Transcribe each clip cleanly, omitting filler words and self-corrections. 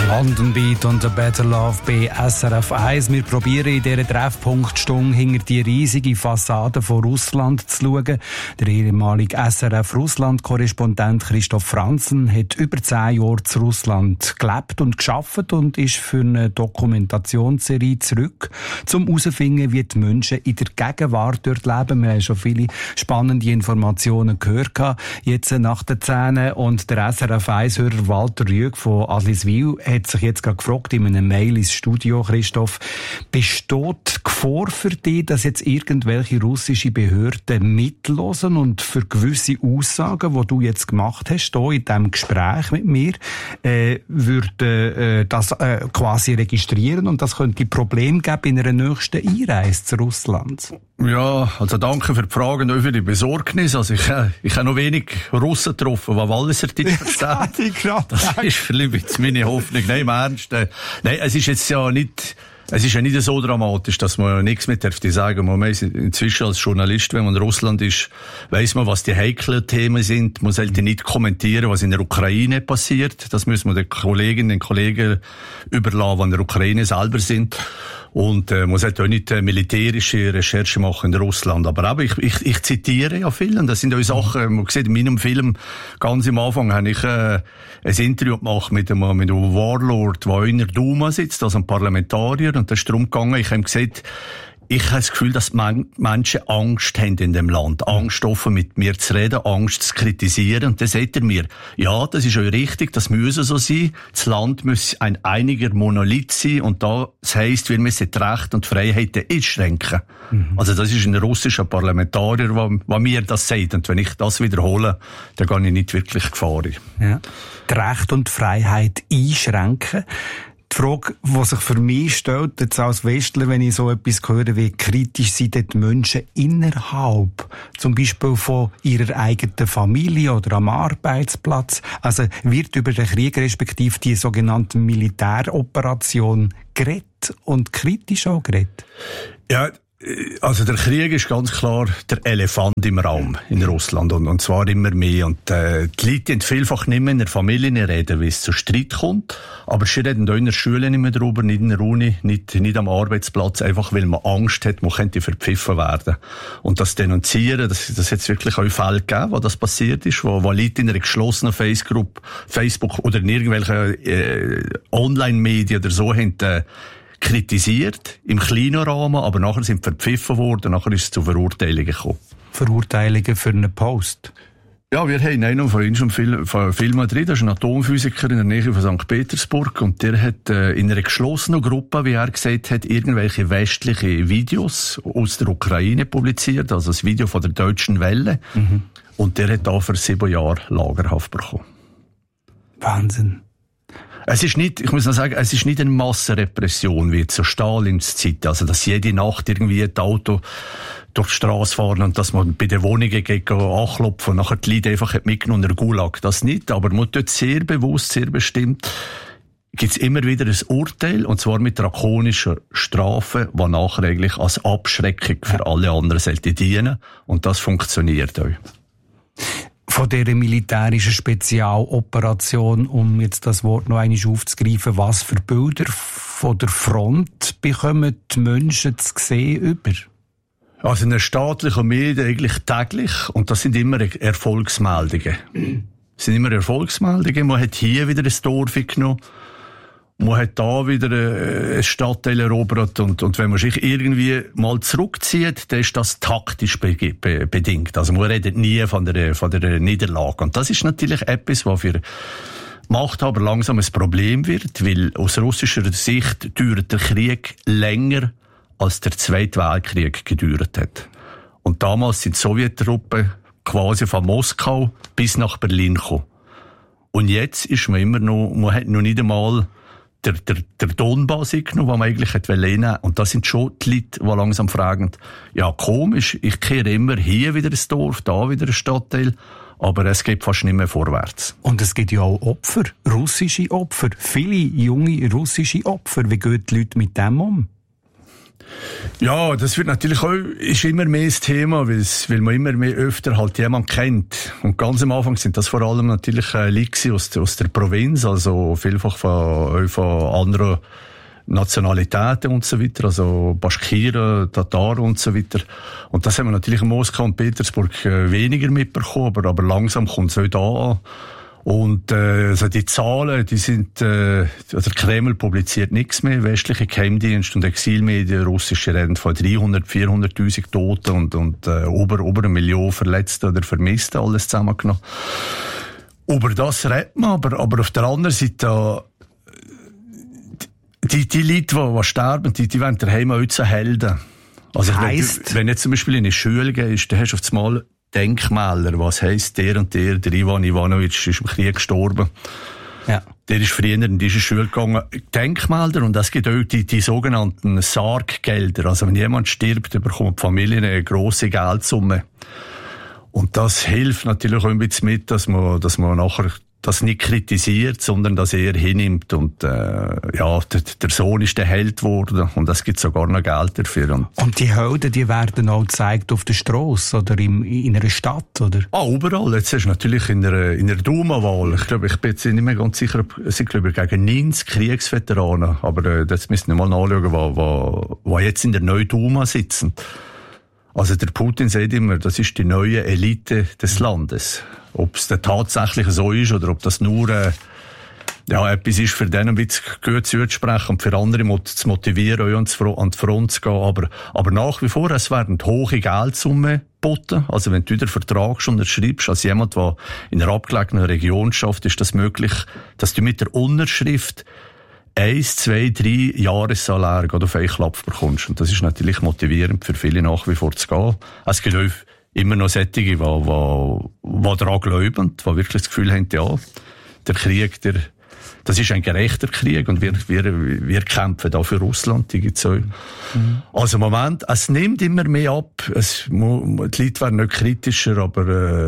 London Beat und A Better Love bei SRF 1. Wir probieren in dieser Treffpunktstunde hinter die riesige Fassade von Russland zu schauen. Der ehemalige SRF-Russland-Korrespondent Christoph Franzen hat über 10 Jahre zu Russland gelebt und gearbeitet und ist für eine Dokumentationsserie zurück, um herauszufinden, wie die Menschen in der Gegenwart dort leben. Wir haben schon viele spannende Informationen gehört. Jetzt nach den 10 und der SRF 1-Hörer Walter Rüegg von Adliswil hat sich jetzt gerade gefragt in einem Mail ins Studio, Christoph, besteht die Gefahr für dich, dass jetzt irgendwelche russische Behörden mitlosen und für gewisse Aussagen, die du jetzt gemacht hast, hier in diesem Gespräch mit mir, würden das quasi registrieren und das könnte Probleme geben in einer nächsten Einreise zu Russland? Ja, also danke für die Frage und auch für die Besorgnis. Also ich habe noch wenig Russen getroffen, die Walliser Deutsch verstehen. Das ist vielleicht meine Hoffnung. Nein, im Ernst. Nein, es ist jetzt ja nicht so dramatisch, dass man nichts mehr sagen darf. Man ist inzwischen als Journalist, wenn man in Russland ist, weiss man, was die heiklen Themen sind. Man sollte nicht kommentieren, was in der Ukraine passiert. Das müssen wir den Kolleginnen und Kollegen überlassen, die in der Ukraine selber sind. Und man sollte auch nicht militärische Recherche machen in Russland. Aber ich zitiere ja viel. Und das sind auch Sachen, man sieht in meinem Film, ganz am Anfang habe ich ein Interview gemacht mit einem Warlord, der in der Duma sitzt, also ein Parlamentarier. Und das ist darum gegangen, ich habe gesagt, ich habe das Gefühl, dass Menschen Angst haben in dem Land. Angst, offen mit mir zu reden, Angst zu kritisieren. Und dann sagt er mir, ja, das ist auch richtig, das müsse so sein. Das Land muss ein einiger Monolith sein. Und das heisst, wir müssen die Rechte und Freiheiten einschränken. Also das ist ein russischer Parlamentarier, der mir das sagt. Und wenn ich das wiederhole, dann gehe ich nicht wirklich Gefahr. Ja. Die Rechte und Freiheit einschränken. Die Frage, die sich für mich stellt, jetzt als Westler, wenn ich so etwas höre, wie kritisch sind die Menschen innerhalb, zum Beispiel von ihrer eigenen Familie oder am Arbeitsplatz. Also wird über den Krieg respektive die sogenannte Militäroperation geredet und kritisch auch geredet? Ja, also der Krieg ist ganz klar der Elefant im Raum in Russland und zwar immer mehr. Und die Leute haben vielfach nicht mehr in der Familie reden, wie es zu Streit kommt. Aber sie reden auch in der Schule nicht mehr darüber, nicht in der Uni, nicht am Arbeitsplatz, einfach weil man Angst hat, man könnte verpfiffen werden. Und das Denunzieren, das hat es wirklich auch Fälle gegeben, wo das passiert ist, wo Leute in einer geschlossenen Facebook oder in irgendwelchen Online-Medien oder so haben kritisiert, im kleinen Rahmen, aber nachher sind verpfiffen worden, nachher ist es zu Verurteilungen gekommen. Verurteilungen für einen Post? Ja, wir haben einen von uns von Film Madrid, das ist ein Atomphysiker in der Nähe von St. Petersburg und der hat in einer geschlossenen Gruppe, wie er gesagt hat, irgendwelche westliche Videos aus der Ukraine publiziert, also das Video von der Deutschen Welle. Und der hat da für 7 Jahre Lagerhaft bekommen. Wahnsinn. Es ist nicht, ich muss noch sagen, es ist nicht eine Massenrepression wie zur Stalins Zeit, also dass jede Nacht irgendwie ein Auto durch die Straße fahren und dass man bei den Wohnungen geht anklopfen und nachher die Leute einfach mitgenommen in der Gulag. Das nicht, aber man tut sehr bewusst, sehr bestimmt, gibt's immer wieder ein Urteil, und zwar mit drakonischer Strafe, die nachher eigentlich als Abschreckung für alle anderen sollte dienen, und das funktioniert auch. Von dieser militärischen Spezialoperation, um jetzt das Wort noch einmal aufzugreifen, was für Bilder von der Front bekommen die Menschen zu sehen über? Also in den staatlichen Medien eigentlich täglich, und das sind immer Erfolgsmeldungen. Man hat hier wieder ein Dorf genommen, man hat da wieder ein Stadtteil erobert, und wenn man sich irgendwie mal zurückzieht, dann ist das taktisch bedingt. Also man redet nie von der Niederlage. Und das ist natürlich etwas, was für Machthaber langsam ein Problem wird, weil aus russischer Sicht dauert der Krieg länger, als der Zweite Weltkrieg gedauert hat. Und damals sind die Sowjettruppen quasi von Moskau bis nach Berlin gekommen. Und jetzt ist man hat noch nicht einmal der Donbass genommen, den man eigentlich nehmen wollte. Und das sind schon die Leute, die langsam fragen, ja, komisch, ich kehre immer hier wieder ein Dorf, da wieder ein Stadtteil, aber es geht fast nicht mehr vorwärts. Und es gibt ja auch Opfer, russische Opfer, viele junge russische Opfer. Wie gehen die Leute mit dem um? Ja, das wird natürlich auch, ist immer mehr das Thema, weil man immer mehr öfter halt jemanden kennt. Und ganz am Anfang sind das vor allem natürlich Leute aus der Provinz, also vielfach von anderen Nationalitäten und so weiter, also Baschkiren, Tataren und so weiter. Und das haben wir natürlich in Moskau und Petersburg weniger mitbekommen, aber langsam kommt es auch da an. Und also die Zahlen, die sind, also der Kreml publiziert nichts mehr, westliche Geheimdienste und Exilmedien, russische reden von 300-400.000 Toten und über 1 Million Verletzte oder Vermisste, alles zusammengenommen. Über das redet man, aber auf der anderen Seite, die Leute, die sterben, die werden daheim auch zu Helden. Also wenn jetzt zum Beispiel in eine Schule gehst, dann hast du auf einmal Denkmäler, was heisst, der und der Ivan Ivanovic ist im Krieg gestorben. Ja. Der ist früher in diese Schule gegangen. Denkmäler, und es gibt auch die sogenannten Sarggelder. Also wenn jemand stirbt, dann bekommt die Familie eine grosse Geldsumme. Und das hilft natürlich auch ein bisschen mit, dass man nachher das nicht kritisiert, sondern das eher hinnimmt. Und ja, der Sohn ist der Held geworden und es gibt sogar noch Geld dafür. Und die Helden, die werden auch gezeigt auf der Strasse oder in einer Stadt, oder? Überall. Jetzt ist natürlich in einer Duma-Wahl. Ich glaube, ich bin jetzt nicht mehr ganz sicher, es sind, glaube ich, gegen 90 Kriegsveteranen. Aber das müssen wir mal nachschauen, was jetzt in der neuen Duma sitzen. Also der Putin sagt immer, das ist die neue Elite des Landes. Ob es dann tatsächlich so ist oder ob das nur etwas ist, für den ein bisschen gut zu sprechen und für andere zu motivieren, an die Front zu gehen. Aber nach wie vor, es werden hohe Geldsummen geboten. Also wenn du den Vertrag schon unterschreibst, als jemand, der in einer abgelegenen Region schafft, ist das möglich, dass du mit der Unterschrift 1, 2, 3 Jahressalär auf einen Klapp bekommst. Und das ist natürlich motivierend für viele nach wie vor zu gehen. Es gibt auch immer noch solche, die daran glauben, die wirklich das Gefühl haben, ja, der Krieg, das ist ein gerechter Krieg und wir kämpfen da für Russland, die gibt's auch. Also im Moment, es nimmt immer mehr ab, die Leute werden nicht kritischer, aber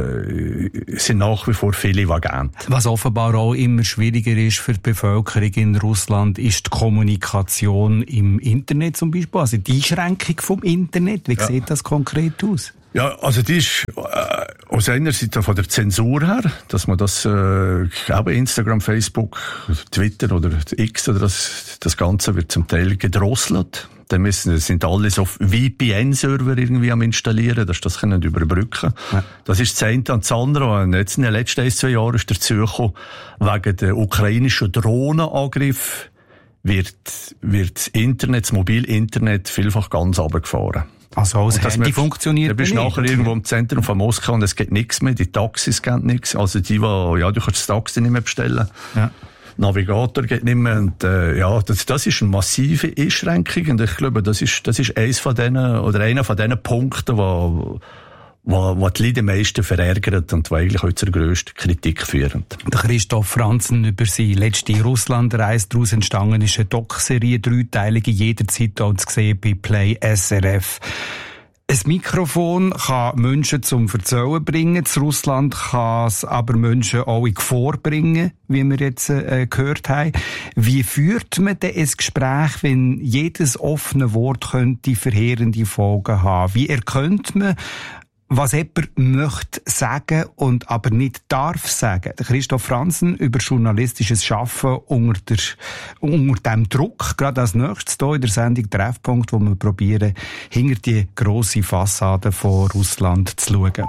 es sind nach wie vor viele, die gehen. Was offenbar auch immer schwieriger ist für die Bevölkerung in Russland, ist die Kommunikation im Internet zum Beispiel, also die Einschränkung vom Internet. Wie sieht das konkret aus? Ja, also die ist aus einer Seite von der Zensur her, dass man das Instagram, Facebook, Twitter oder X oder das Ganze wird zum Teil gedrosselt. Dann sind alles auf VPN-Server irgendwie am installieren, dass das können überbrücken. Ja. Das ist das eine. Und das andere, und jetzt in den letzten 1-2 Jahren ist dazu gekommen, wegen der ukrainischen Drohnenangriff wird das Internet, das Mobilinternet vielfach ganz runtergefahren. Also das Handy funktioniert nicht. Du bist nachher irgendwo im Zentrum von Moskau und es geht nichts mehr, die Taxis gehen nichts. Also du kannst das Taxi nicht mehr bestellen. Ja. Navigator geht nicht mehr. Und, das ist eine massive Einschränkung. Und ich glaube, das ist einer von diesen Punkten, wo die Leute am meisten verärgert und die eigentlich auch zur grössten Kritik führen. Der Christoph Franzen über seine letzte Russlandreise. Daraus entstanden ist eine Doc-Serie, 3-teilige, jederzeit auch zu sehen bei Play SRF. Ein Mikrofon kann Menschen zum Erzählen bringen. In Russland kann es aber Menschen auch in Gefahr bringen, wie wir jetzt gehört haben. Wie führt man denn ein Gespräch, wenn jedes offene Wort könnte verheerende Folgen haben? Wie erkennt man, was jemand möchte sagen und aber nicht darf sagen? Der Christoph Franzen über journalistisches Schaffen unter dem Druck, gerade als nächstes hier in der Sendung Treffpunkt, wo wir probieren, hinter die grosse Fassade von Russland zu schauen.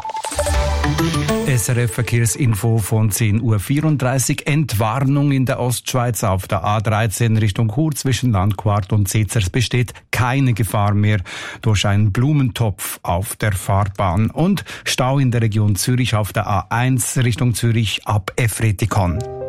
SRF Verkehrsinfo von 10.34 Uhr. Entwarnung in der Ostschweiz auf der A13 Richtung Chur zwischen Landquart und Sezers besteht keine Gefahr mehr durch einen Blumentopf auf der Fahrbahn. Und Stau in der Region Zürich auf der A1 Richtung Zürich ab Efretikon.